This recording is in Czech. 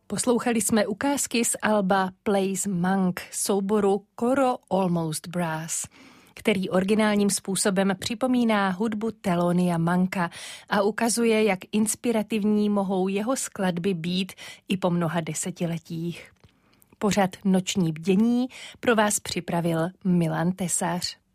Poslouchali jsme ukázky z alba Plays Monk souboru Coro Almost Brass, který originálním způsobem připomíná hudbu Thelónia Monka a ukazuje, jak inspirativní mohou jeho skladby být i po mnoha desetiletích. Pořad Noční bdění pro vás připravil Milan Tesař.